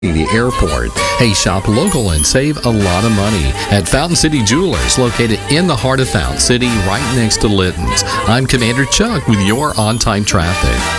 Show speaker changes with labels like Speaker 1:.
Speaker 1: the airport. Hey, shop local and save a lot of money at Fountain City Jewelers, located in the heart of Fountain City, right next to Litton's. I'm Commander Chuck with your on-time traffic.